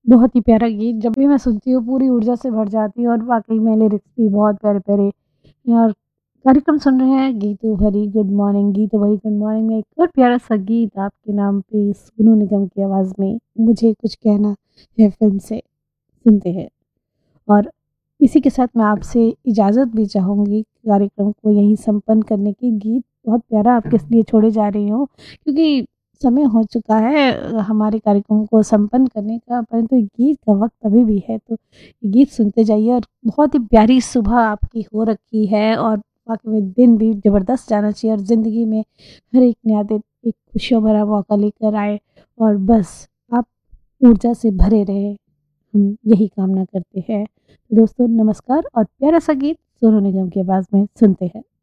बहुत ही प्यारा गीत, जब भी मैं सुनती हूँ पूरी ऊर्जा से भर जाती हूँ और वाक़ई में लिरिक्स भी बहुत प्यारे-प्यारे। और कार्यक्रम सुन रहे हैं गीतों भरी गुड मॉर्निंग, गीतों भरी गुड मॉर्निंग में एक और प्यारा-सा गीत आपके नाम पे सोनू निगम की आवाज़ में मुझे कुछ कहना है फ़िल्म से सुनते हैं। और इसी के साथ मैं आपसे इजाज़त भी चाहूँगी कार्यक्रम को यहीं संपन्न करने की। गीत बहुत प्यारा आपके लिए छोड़े जा रही हूँ क्योंकि समय हो चुका है हमारे कार्यक्रम को संपन्न करने का, परंतु गीत का वक़्त अभी भी है, तो गीत सुनते जाइए। और बहुत ही प्यारी सुबह आपकी हो रखी है और वाक़ई में दिन भी ज़बरदस्त जाना चाहिए और ज़िंदगी में हर एक नया दिन एक खुशियों भरा मौका लेकर आए और बस आप ऊर्जा से भरे रहें, हम यही कामना करते हैं। दोस्तों नमस्कार और प्यारा सा गीत सोनू निगम की आवाज़ में सुनते हैं।